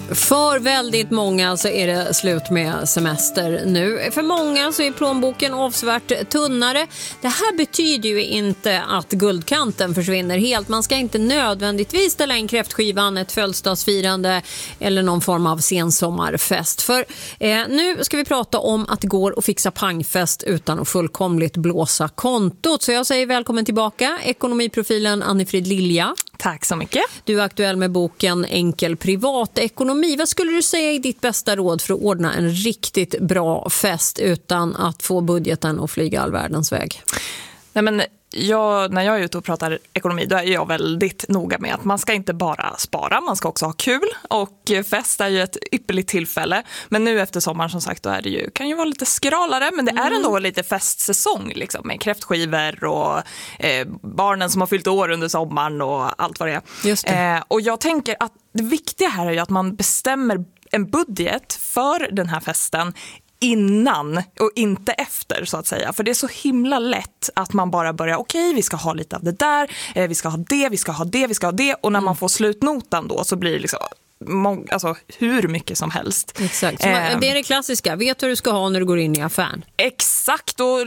För väldigt många så är det slut med semester nu. För många så är plånboken avsevärt tunnare. Det här betyder ju inte att guldkanten försvinner helt. Man ska inte nödvändigtvis ställa in kräftskivan, ett födelsedagsfirande eller någon form av sensommarfest. För nu ska vi prata om att det går att fixa pangfest utan att fullkomligt blåsa kontot. Så jag säger välkommen tillbaka, ekonomiprofilen Anni-Frid Lilja. Tack så mycket. Du är aktuell med boken Enkel privatekonomi. Vad skulle du säga är ditt bästa råd för att ordna en riktigt bra fest utan att få budgeten att flyga all världens väg? Nej, men när jag är ute och pratar ekonomi, då är jag väldigt noga med att man ska inte bara spara, man ska också ha kul, och fest är ju ett ypperligt tillfälle. Men nu efter sommaren, som sagt, då är det ju, kan ju vara lite skralare, men det är ändå lite festsäsong liksom, med kräftskivor och barnen som har fyllt år under sommaren och allt vad det är. Just det. Och jag tänker att det viktiga här är ju att man bestämmer en budget för den här festen innan och inte efter, så att säga. För det är så himla lätt att man bara börjar, okej, vi ska ha lite av det där, vi ska ha det, vi ska ha det, vi ska ha det. Och när man får slutnotan då så blir det liksom alltså hur mycket som helst. Exakt. Det är det klassiska. Vet vad du ska ha när du går in i affären. Exakt, och